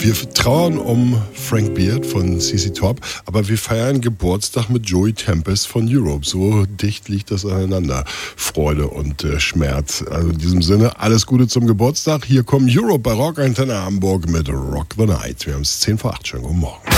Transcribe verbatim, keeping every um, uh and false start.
Wir trauern um Frank Beard von C C Top, aber wir feiern Geburtstag mit Joey Tempest von Europe. So dicht liegt das aneinander. Freude und äh, Schmerz. Also in diesem Sinne, alles Gute zum Geburtstag. Hier kommen Europe bei Rock Antenne Hamburg mit Rock the Night. Wir haben es zehn vor acht. Schönen guten Morgen.